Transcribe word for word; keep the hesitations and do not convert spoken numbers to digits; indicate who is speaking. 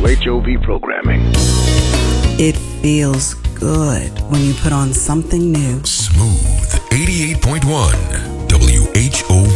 Speaker 1: W H O V programming.
Speaker 2: It feels good when you put on something new.
Speaker 3: Smooth eighty-eight point one W H O V.